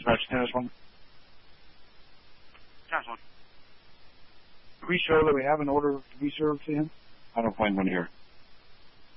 Dispatch 10-1. 10-1. Do we show that we have an order to be served to him? I don't find one here.